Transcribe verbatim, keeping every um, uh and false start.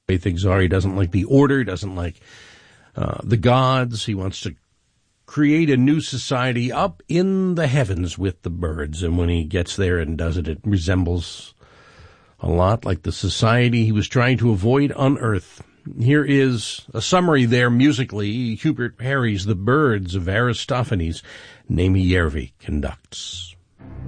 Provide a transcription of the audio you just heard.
way things are. He doesn't like the order, doesn't like uh, the gods. He wants to create a new society up in the heavens with the birds. And when he gets there and does it, it resembles a lot like the society he was trying to avoid on Earth. Here is a summary there musically. Hubert Parry's The Birds of Aristophanes. Naimi Järvi conducts.